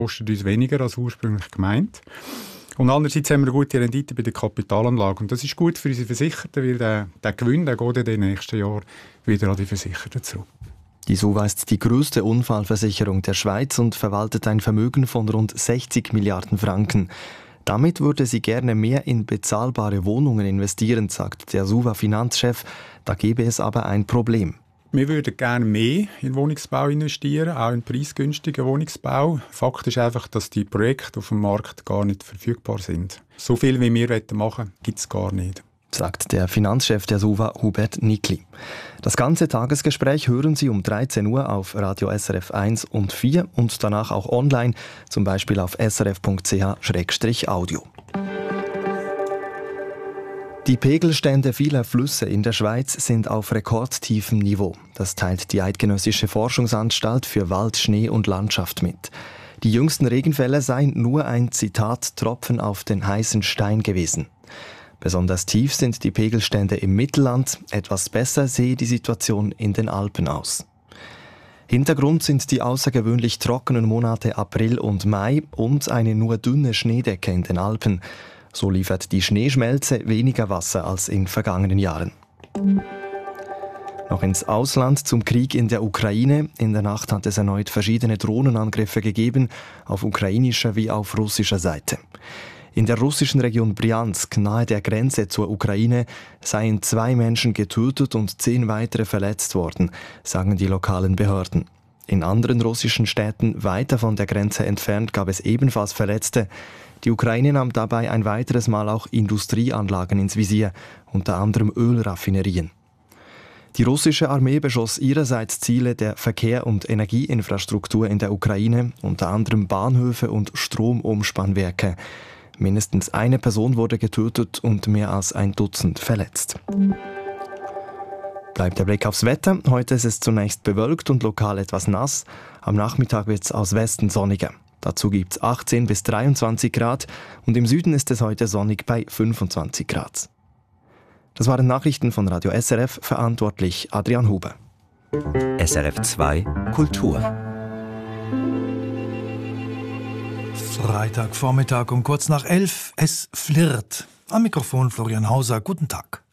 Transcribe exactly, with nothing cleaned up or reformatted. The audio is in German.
kostet uns weniger als ursprünglich gemeint. Und andererseits haben wir eine gute Rendite bei der Kapitalanlage. Und das ist gut für unsere Versicherten, weil der, der Gewinn der geht in den nächsten Jahren wieder an die Versicherten zurück. Die SUVA ist die grösste Unfallversicherung der Schweiz und verwaltet ein Vermögen von rund sechzig Milliarden Franken. Damit würde sie gerne mehr in bezahlbare Wohnungen investieren, sagt der SUVA-Finanzchef. Da gäbe es aber ein Problem. Wir würden gerne mehr in Wohnungsbau investieren, auch in preisgünstigen Wohnungsbau. Fakt ist einfach, dass die Projekte auf dem Markt gar nicht verfügbar sind. So viel, wie wir machen wollen, gibt es gar nicht. Sagt der Finanzchef der SUVA, Hubert Nikli. Das ganze Tagesgespräch hören Sie um dreizehn Uhr auf Radio S R F eins und vier und danach auch online, zum Beispiel auf s r f punkt c h slash audio. Die Pegelstände vieler Flüsse in der Schweiz sind auf rekordtiefem Niveau. Das teilt die Eidgenössische Forschungsanstalt für Wald, Schnee und Landschaft mit. Die jüngsten Regenfälle seien nur ein, Zitat, Tropfen auf den heißen Stein gewesen. Besonders tief sind die Pegelstände im Mittelland. Etwas besser sehe die Situation in den Alpen aus. Hintergrund sind die außergewöhnlich trockenen Monate April und Mai und eine nur dünne Schneedecke in den Alpen. So liefert die Schneeschmelze weniger Wasser als in vergangenen Jahren. Noch ins Ausland zum Krieg in der Ukraine. In der Nacht hat es erneut verschiedene Drohnenangriffe gegeben, auf ukrainischer wie auf russischer Seite. In der russischen Region Bryansk, nahe der Grenze zur Ukraine, seien zwei Menschen getötet und zehn weitere verletzt worden, sagen die lokalen Behörden. In anderen russischen Städten weiter von der Grenze entfernt gab es ebenfalls Verletzte. Die Ukraine nahm dabei ein weiteres Mal auch Industrieanlagen ins Visier, unter anderem Ölraffinerien. Die russische Armee beschoss ihrerseits Ziele der Verkehr- und Energieinfrastruktur in der Ukraine, unter anderem Bahnhöfe und Stromumspannwerke. Mindestens eine Person wurde getötet und mehr als ein Dutzend verletzt. Bleibt der Blick aufs Wetter. Heute ist es zunächst bewölkt und lokal etwas nass. Am Nachmittag wird es aus Westen sonniger. Dazu gibt es achtzehn bis dreiundzwanzig Grad und im Süden ist es heute sonnig bei fünfundzwanzig Grad. Das waren Nachrichten von Radio S R F, verantwortlich Adrian Huber. S R F zwei Kultur. Freitagvormittag um kurz nach elf. Es flirrt. Am Mikrofon Florian Hauser. Guten Tag.